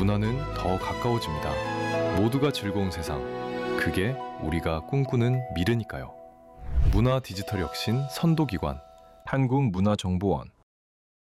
문화는 더 가까워집니다. 모두가 즐거운 세상, 그게 우리가 꿈꾸는 미래니까요. 문화 디지털 혁신 선도기관 한국문화정보원